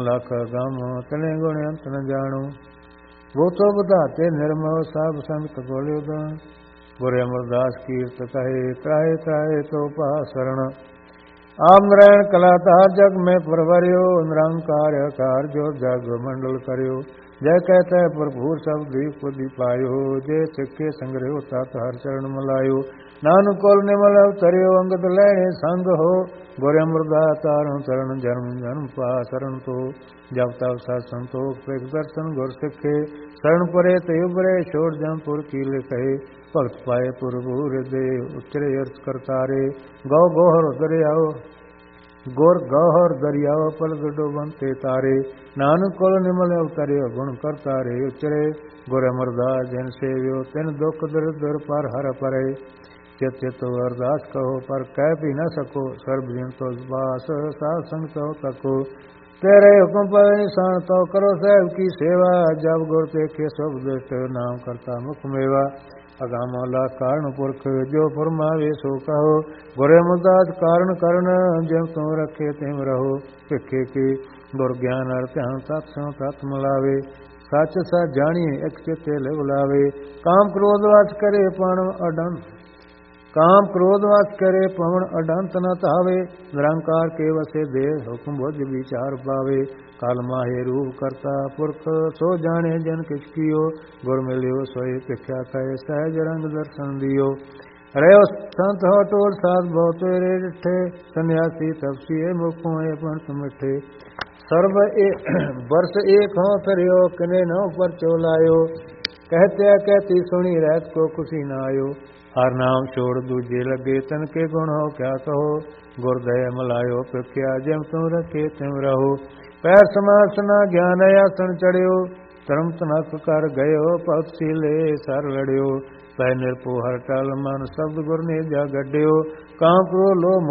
लख गम तने गुण अंत न जाणो। वो तो बताते निर्मल साब संत बोले दान। गुरु अमरदास कीर्त कहे त्राहे त्राहे तो पासरण। आप नारायण कलातार जग में परवरियो। निरंकार कार जो जग मंडल करियो। जय कहते भरपूर सब दीप दीपायो। जय सिक्के संग्रह तात हर चरण मलायो। नानुकोल निमल अवतरियो अंगद लैणे संग हो। गुरु अमरदास तारण चरण जन्म जन्म पासरण तो। जब तब सत संतोष प्रेग दर्शन गुर सिखे। शरण परे ते उबरे छोड़ जमपुर की लिखे। भगत पाए पुरभूर दे उतरे अर्थ करतारे। गौ गोहर दरियाओ गोर गौहर दरियाओ पल गडो बनते तारे। नानक कोल निमल अवतरियो गुण करतारे उचरे। गुर अमरदास जन सेवियो तिन दुख दरिद्र पर हर परे। चित चित अरदास कहो पर कह भी न सको। सर्व जन तो बास साध संग तो तको। तेरे हुक्म पर निशान तो करो साहब की सेवा। जब गुर देखे सब दुष्ट नाम करता मुख मेवा। अगामौला कारण पुरख जो फरमावे सो कहो। गुरु अमरदास कारण करण जिम तुम रखे तिम रहो। भिखे की गुर ज्ञान अर ध्यान सत्संग तत् मिलावे। सच सच जानिए एक चिते ले बुलावे। काम क्रोध वास करे पण अडंत काम क्रोध वास करे पवन अडंत न तावे। निरंकार के वसे दे हुक्म बुझ विचार पावे। काल माहे रूप करता पुरख सो जाने जन किस कियो। गुर मिलियो सोई भिख्या कहे सहज रंग दर्शन दियो। रहो संत हो टोल साध बहुत रे डिठे। सन्यासी तपसी मुखों पंथ मिठे। सर्व वर्ष एक हो फिरियो कने न पर चोलायो। कहते कहती सुनी रहत को खुशी न आयो। हर नाम छोड़ दूजे लगे तन के गुण हो क्या कहो। गुरदय मलायो भिख्या जिम तुम रखे तिम रहो। पैर समासना ज्ञान आसन चढ़ियो। धर्म तनक कर गयो भक्त सीले सर लड़ियो। पै निरपो हर टल मन शब्द गुर ने जा गड्डियो। काम क्रोध लो